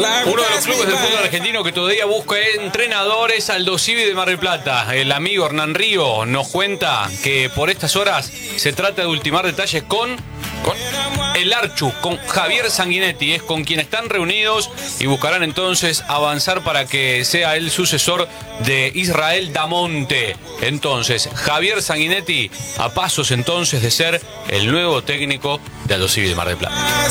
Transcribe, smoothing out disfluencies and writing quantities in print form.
Uno de los clubes del fútbol argentino que todavía busca entrenadores, Aldo Civi de Mar del Plata. El amigo Hernán Río nos cuenta que por estas horas se trata de ultimar detalles con el Archu, con Javier Sanguinetti. Es con quien están reunidos y buscarán entonces avanzar para que sea el sucesor de Israel Damonte. Entonces, Javier Sanguinetti a pasos entonces de ser el nuevo técnico de Aldo Civi de Mar del Plata.